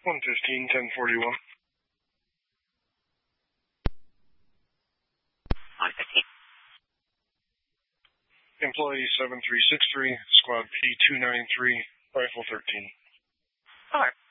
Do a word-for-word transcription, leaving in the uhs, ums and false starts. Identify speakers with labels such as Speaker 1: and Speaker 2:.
Speaker 1: one fifteen, ten forty-one.
Speaker 2: one fifteen.
Speaker 1: Employee seven three six three, Squad P two nine three, Rifle thirteen.
Speaker 2: Alright.